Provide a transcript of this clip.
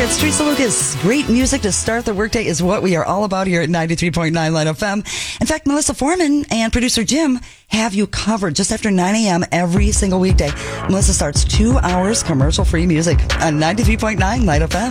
here at Teresa Lucas. Great music to start the workday is what we are all about here at 93.9 Light FM. In fact, Melissa Foreman and producer Jim have you covered just after 9 a.m. every single weekday. Melissa starts 2 hours commercial-free music on 93.9 Light FM.